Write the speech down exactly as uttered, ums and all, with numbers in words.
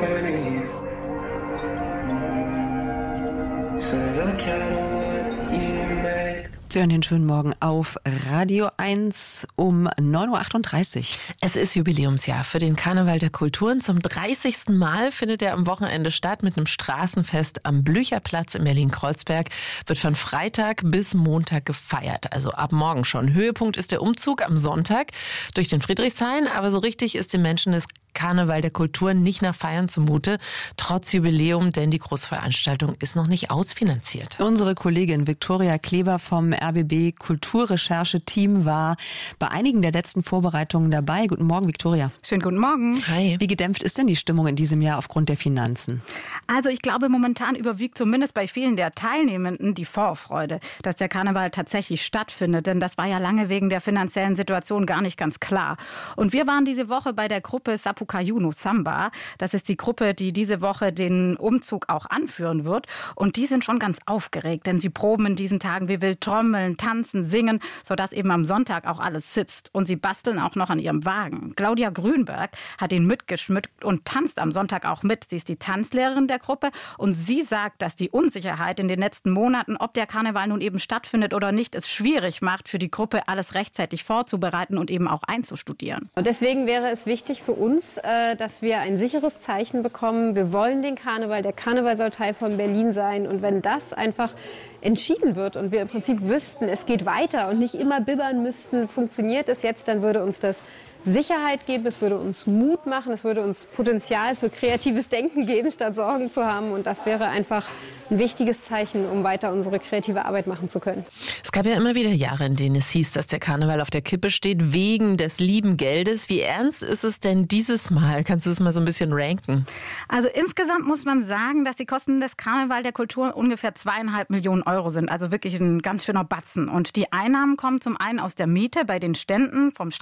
funny. So look at what you made. Sie hören den schönen Morgen auf Radio eins um neun Uhr achtunddreißig. Es ist Jubiläumsjahr für den Karneval der Kulturen. Zum dreißigsten Mal findet er am Wochenende statt mit einem Straßenfest am Blücherplatz in Berlin-Kreuzberg. Wird von Freitag bis Montag gefeiert, also ab morgen schon. Höhepunkt ist der Umzug am Sonntag durch den Friedrichshain. Aber so richtig ist den Menschen das Karneval der Kulturen nicht nach Feiern zumute, trotz Jubiläum, denn die Großveranstaltung ist noch nicht ausfinanziert. Unsere Kollegin Viktoria Kleber vom R B B Kulturrecherche-Team war bei einigen der letzten Vorbereitungen dabei. Guten Morgen, Viktoria. Schönen guten Morgen. Hi. Wie gedämpft ist denn die Stimmung in diesem Jahr aufgrund der Finanzen? Also ich glaube, momentan überwiegt zumindest bei vielen der Teilnehmenden die Vorfreude, dass der Karneval tatsächlich stattfindet. Denn das war ja lange wegen der finanziellen Situation gar nicht ganz klar. Und wir waren diese Woche bei der Gruppe Sapukayuno Samba. Das ist die Gruppe, die diese Woche den Umzug auch anführen wird. Und die sind schon ganz aufgeregt, denn sie proben in diesen Tagen wie wild trommeln, tanzen, singen, sodass eben am Sonntag auch alles sitzt. Und sie basteln auch noch an ihrem Wagen. Claudia Grünberg hat ihn mitgeschmückt und tanzt am Sonntag auch mit. Sie ist die Tanzlehrerin der Gruppe und sie sagt, dass die Unsicherheit in den letzten Monaten, ob der Karneval nun eben stattfindet oder nicht, es schwierig macht für die Gruppe, alles rechtzeitig vorzubereiten und eben auch einzustudieren. Und deswegen wäre es wichtig für uns, dass wir ein sicheres Zeichen bekommen. Wir wollen den Karneval. Der Karneval soll Teil von Berlin sein. Und wenn das einfach entschieden wird und wir im Prinzip wüssten, es geht weiter und nicht immer bibbern müssten, funktioniert es jetzt, dann würde uns das Sicherheit geben, es würde uns Mut machen, es würde uns Potenzial für kreatives Denken geben, statt Sorgen zu haben. Und das wäre einfach ein wichtiges Zeichen, um weiter unsere kreative Arbeit machen zu können. Es gab ja immer wieder Jahre, in denen es hieß, dass der Karneval auf der Kippe steht, wegen des lieben Geldes. Wie ernst ist es denn dieses Mal? Kannst du es mal so ein bisschen ranken? Also insgesamt muss man sagen, dass die Kosten des Karneval der Kultur ungefähr zweieinhalb Millionen Euro sind. Also wirklich ein ganz schöner Batzen. Und die Einnahmen kommen zum einen aus der Miete bei den Ständen vom